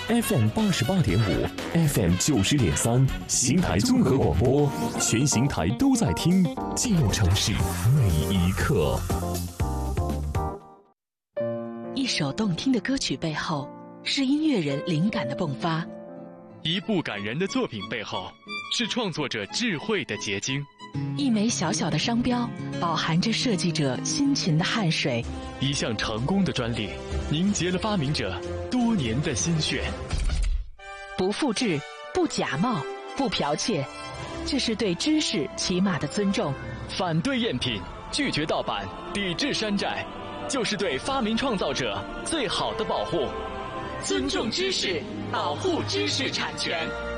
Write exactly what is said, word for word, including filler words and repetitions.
F M 八十八点五 ，F M 九十点三，邢台综合广播，全邢台都在听，记录城市每一刻。 一首动听的歌曲背后，是音乐人灵感的迸发； 一部感人的作品背后，是创作者智慧的结晶。 一枚小小的商标，饱含着设计者辛勤的汗水； 一项成功的专利，凝结了发明者多年的心血。 不复制，不假冒，不剽窃，这是对知识起码的尊重。 反对赝品，拒绝盗版，抵制山寨，就是对发明创造者最好的保护。 尊重知识，保护知识产权。